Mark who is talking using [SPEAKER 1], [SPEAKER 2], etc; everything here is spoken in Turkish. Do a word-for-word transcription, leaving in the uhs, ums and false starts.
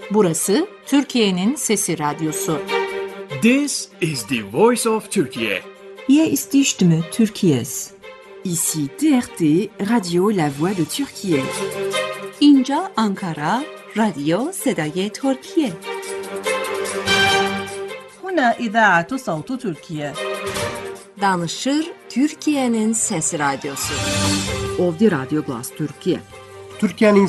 [SPEAKER 1] Burası Türkiye'nin Sesi Radyosu.
[SPEAKER 2] This is the voice of Turkey.
[SPEAKER 3] Hier ist die Stimme Türkiye's.
[SPEAKER 4] Ici T R T, Radio La Voix de Türkiye.
[SPEAKER 5] اینجا آنکارا، رادیو صدای ترکیه.
[SPEAKER 6] هنا إذاعة صوت تركيا.
[SPEAKER 7] Danışır Türkiye'nin Sesi Radyosu.
[SPEAKER 4] Ovdje Radio Glas Türkiye.
[SPEAKER 8] Türkiye'nin